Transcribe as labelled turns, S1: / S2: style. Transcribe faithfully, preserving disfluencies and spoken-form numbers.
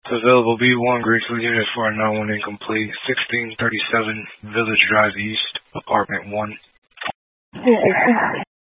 S1: Available B one, Greenfield Unit four nine one incomplete. sixteen thirty-seven Village Drive East, Apartment one.
S2: Yeah.